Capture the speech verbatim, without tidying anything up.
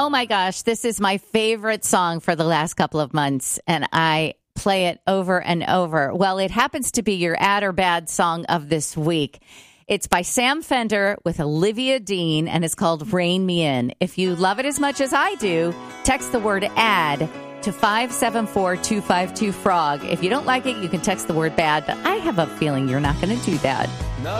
Oh my gosh, this is my favorite song for the last couple of months, and I play it over and over. Well, it happens to be your Add or Bad song of this week. It's by Sam Fender with Olivia Dean, and it's called Rein Me In. If you love it as much as I do, text the word add to five seven four, two five two, frog. If you don't like it, you can text the word bad, but I have a feeling you're not going to do that.